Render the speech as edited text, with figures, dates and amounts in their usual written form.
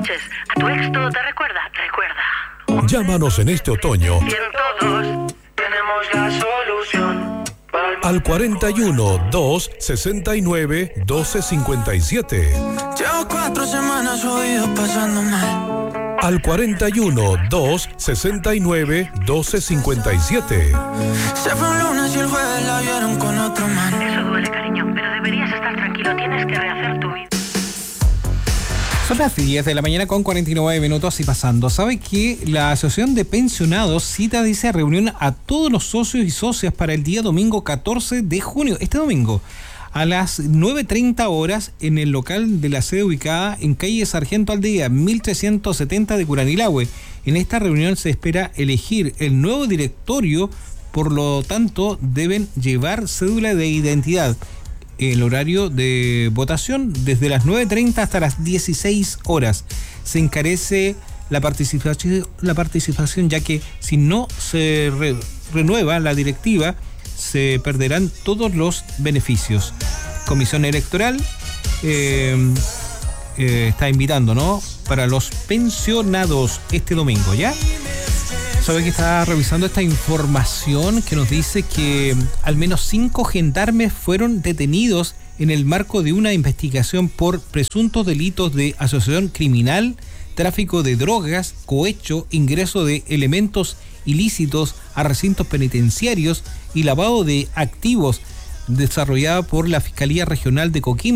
noches. A tu ex todo te recuerda. Recuerda. Llámanos en este otoño. Y en todos tenemos la solución. Al 41 269 1257. Llevo 4 semanas jodido pasando mal. Al 41 269 1257. Se fue un lunes y el jueves la vieron con otro man. Eso duele, cariño, pero deberías estar tranquilo. Tienes que rehacer tu vida. Son las 10 de la mañana con 49 minutos y pasando. ¿Sabe que la Asociación de Pensionados cita, dice, reunión a todos los socios y socias para el día domingo 14 de junio, este domingo, a las 9:30 horas en el local de la sede ubicada en calle Sargento Aldea, 1370 de Curanilahue? En esta reunión se espera elegir el nuevo directorio, por lo tanto deben llevar cédula de identidad. El horario de votación desde las 9:30 hasta las 16 horas. Se encarece la participación, ya que si no se renueva la directiva, se perderán todos los beneficios. Comisión Electoral está invitando, ¿no?, para los pensionados este domingo, ¿ya? Sabe que está revisando esta información que nos dice que al menos 5 gendarmes fueron detenidos en el marco de una investigación por presuntos delitos de asociación criminal, tráfico de drogas, cohecho, ingreso de elementos ilícitos a recintos penitenciarios y lavado de activos, desarrollada por la Fiscalía Regional de Coquimbo.